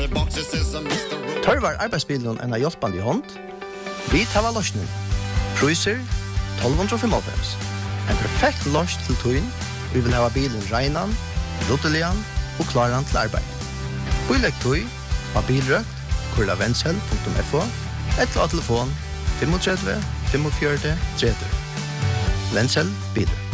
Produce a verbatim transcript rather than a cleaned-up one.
Tørvar arbeidsbilen en av hjelpande i hånd. Vi tar løsning. Cruiser tolv fem. En perfekt løs til tøyen. Vi vil ha bilen regnan, ruttelian og klaran til arbeid. Bilegg tøy av bilrøkt, kurla vensel punktum f o, eller av telefon tre fem fem fire tre tre. Vensel bilen.